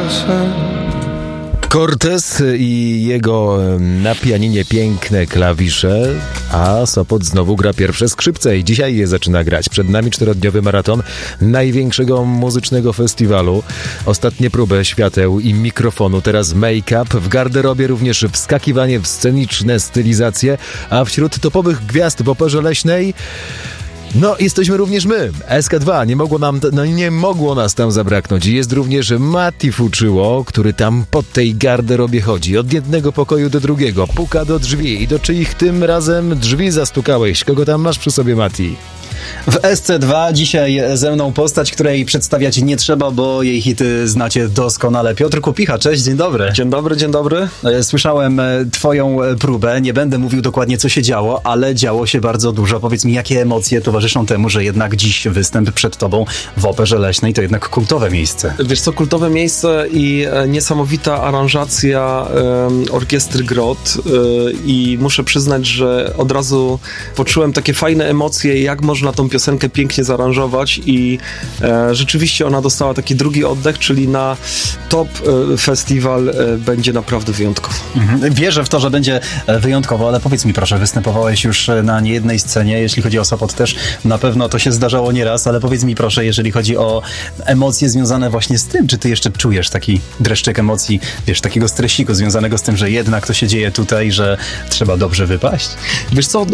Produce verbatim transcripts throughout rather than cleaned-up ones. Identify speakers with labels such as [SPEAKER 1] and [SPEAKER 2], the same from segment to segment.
[SPEAKER 1] Cortez i jego na pianinie piękne klawisze, a Sopot znowu gra pierwsze skrzypce i dzisiaj je zaczyna grać. Przed nami czterodniowy maraton największego muzycznego festiwalu. Ostatnie próby świateł i mikrofonu, teraz make-up, w garderobie również wskakiwanie w sceniczne stylizacje, a wśród topowych gwiazd w Operze Leśnej no, jesteśmy również my. S K dwa, nie mogło nam, no nie mogło nas tam zabraknąć. Jest również Mati Fuczyło, który tam po tej garderobie chodzi. Od jednego pokoju do drugiego, puka do drzwi. I do czyich tym razem drzwi zastukałeś? Kogo tam masz przy sobie, Mati?
[SPEAKER 2] W S C dwa dzisiaj ze mną postać, której przedstawiać nie trzeba, bo jej hity znacie doskonale. Piotr Kupicha, cześć, dzień dobry.
[SPEAKER 3] Dzień dobry, dzień dobry.
[SPEAKER 2] Słyszałem twoją próbę, nie będę mówił dokładnie, co się działo, ale działo się bardzo dużo. Powiedz mi, jakie emocje towarzyszą temu, że jednak dziś występ przed tobą w Operze Leśnej to jednak kultowe miejsce.
[SPEAKER 3] Wiesz co, kultowe miejsce i niesamowita aranżacja um, orkiestry Grot um, i muszę przyznać, że od razu poczułem takie fajne emocje, jak można tą piosenkę pięknie zaaranżować i e, rzeczywiście ona dostała taki drugi oddech, czyli na top e, festiwal e, będzie naprawdę wyjątkowo.
[SPEAKER 2] Mhm. Wierzę w to, że będzie wyjątkowo, ale powiedz mi proszę, występowałeś już na niejednej scenie, jeśli chodzi o Sopot też na pewno to się zdarzało nieraz, ale powiedz mi proszę, jeżeli chodzi o emocje związane właśnie z tym, czy ty jeszcze czujesz taki dreszczyk emocji, wiesz, takiego stresiku związanego z tym, że jednak to się dzieje tutaj, że trzeba dobrze wypaść?
[SPEAKER 3] Wiesz co,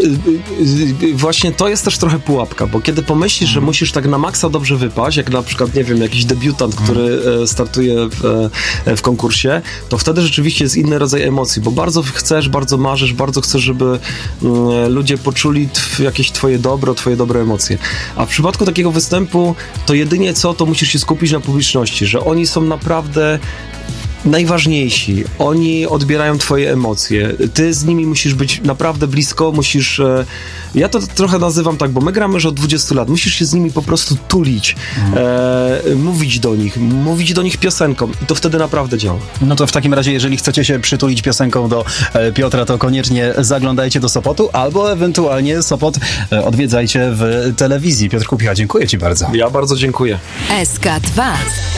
[SPEAKER 3] właśnie to jest też trochę pułapka, bo kiedy pomyślisz, że musisz tak na maksa dobrze wypaść, jak na przykład, nie wiem, jakiś debiutant, który startuje w, w konkursie, to wtedy rzeczywiście jest inny rodzaj emocji, bo bardzo chcesz, bardzo marzysz, bardzo chcesz, żeby ludzie poczuli tw- jakieś twoje dobro, twoje dobre emocje. A w przypadku takiego występu, to jedynie co, to musisz się skupić na publiczności, że oni są naprawdę najważniejsi. Oni odbierają twoje emocje. Ty z nimi musisz być naprawdę blisko, musisz... E, ja to trochę nazywam tak, bo my gramy już od dwudziestu lat. Musisz się z nimi po prostu tulić, mhm. e, mówić do nich, mówić do nich piosenką i to wtedy naprawdę działa.
[SPEAKER 2] No to w takim razie, jeżeli chcecie się przytulić piosenką do e, Piotra, to koniecznie zaglądajcie do Sopotu, albo ewentualnie Sopot e, odwiedzajcie w telewizji. Piotr Kupicha, dziękuję ci bardzo.
[SPEAKER 3] Ja bardzo dziękuję.
[SPEAKER 4] S K dwa.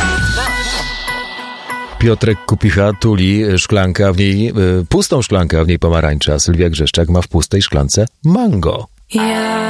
[SPEAKER 1] Piotrek Kupicha tuli szklankę, a w niej y, pustą szklankę, a w niej pomarańcza. Sylwia Grzeszczak ma w pustej szklance mango. Yeah.